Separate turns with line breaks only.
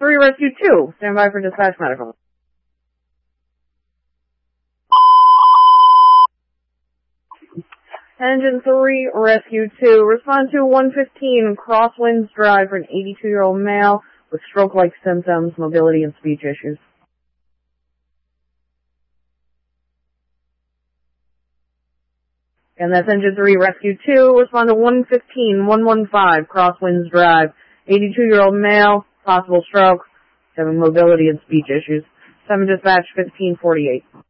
3 Rescue 2, stand by for dispatch medical. Engine 3 Rescue 2, respond to 115 Crosswinds Drive for an 82-year-old male with stroke-like symptoms, mobility, and speech issues. And that's Engine 3 Rescue 2, respond to 115 Crosswinds Drive, 82-year-old male, possible stroke, having mobility and speech issues. 7 dispatch 1548.